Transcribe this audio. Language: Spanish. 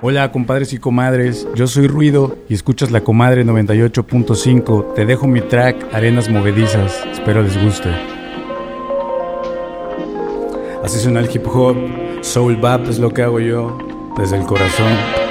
Hola compadres y comadres, yo soy Ruido y escuchas La Comadre 98.5. Te dejo mi track Arenas Movedizas, espero les guste. Así suena el hip hop, soul bap es lo que hago yo, desde el corazón.